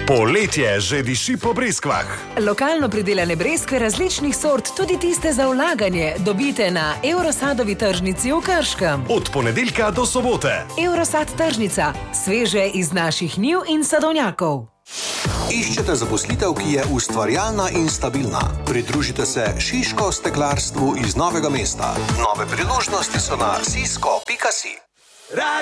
Poletje že diši po breskvah. Lokalno pridelane breskve različnih sort, tudi tiste za vlaganje, dobite na Eurosadovi tržnici v Krškem. Od ponedeljka do sobote. Eurosad tržnica, sveže iz naših njiv in sadovnjakov. Iščete zaposlitev, ki je ustvarjalna in stabilna? Pridružite se Šiško steklarstvu iz Novega mesta. Nove priložnosti so na sisko.si.